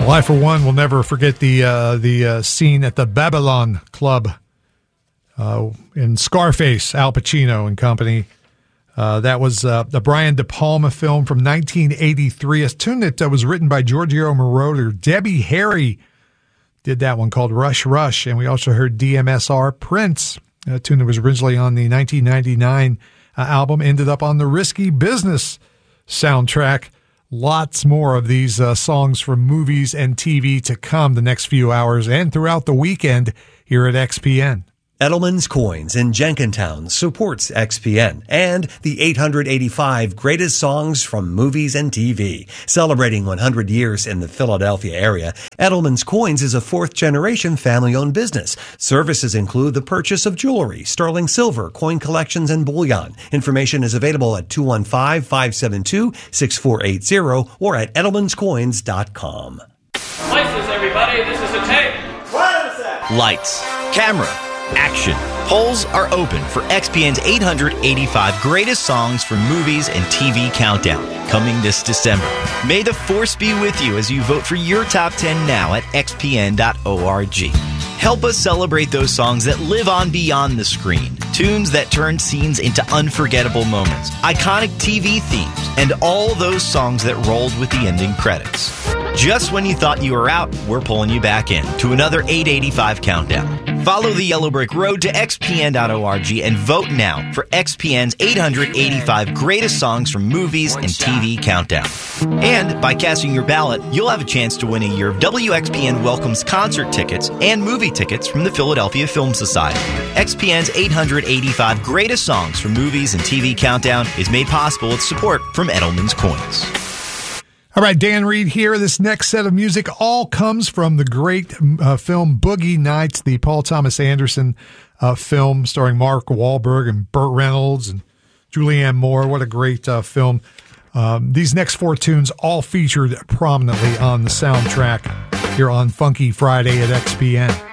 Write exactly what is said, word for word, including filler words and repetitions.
Well, I, for one, will never forget the uh, the uh, scene at the Babylon Club uh, in Scarface, Al Pacino and company. Uh, that was uh, the Brian De Palma film from nineteen eighty-three, a tune that uh, was written by Giorgio Moroder. Debbie Harry did that one called Rush Rush, and we also heard D M S R Prince, a tune that was originally on the nineteen ninety-nine uh, album, ended up on the Risky Business soundtrack. Lots more of these uh, songs from movies and T V to come the next few hours and throughout the weekend here at X P N. Edelman's Coins in Jenkintown supports X P N and the eight hundred eighty-five Greatest Songs from Movies and T V. Celebrating one hundred years in the Philadelphia area, Edelman's Coins is a fourth-generation family-owned business. Services include the purchase of jewelry, sterling silver, coin collections, and bullion. Information is available at two one five, five seven two, six four eight zero or at edelmans coins dot com. Lights, everybody. This is a tape. Quiet a sec. Lights, camera, action. Polls are open for X P N's eight hundred eighty-five Greatest Songs from Movies and T V Countdown, coming this December. May the force be with you as you vote for your top ten now at x p n dot org. Help us celebrate those songs that live on beyond the screen, tunes that turn scenes into unforgettable moments, iconic T V themes, and all those songs that rolled with the ending credits. Just when you thought you were out, we're pulling you back in to another eight eighty-five Countdown. Follow the Yellow Brick Road to x p n dot org and vote now for X P N's eight hundred eighty-five Greatest Songs from Movies and T V Countdown. And by casting your ballot, you'll have a chance to win a year of W X P N Welcomes concert tickets and movie tickets from the Philadelphia Film Society. X P N's eight hundred eighty-five Greatest Songs from Movies and T V Countdown is made possible with support from Edelman's Coins. All right, Dan Reed here. This next set of music all comes from the great uh, film Boogie Nights, the Paul Thomas Anderson uh, film starring Mark Wahlberg and Burt Reynolds and Julianne Moore. What a great uh, film. Um, these next four tunes all featured prominently on the soundtrack here on Funky Friday at X P N.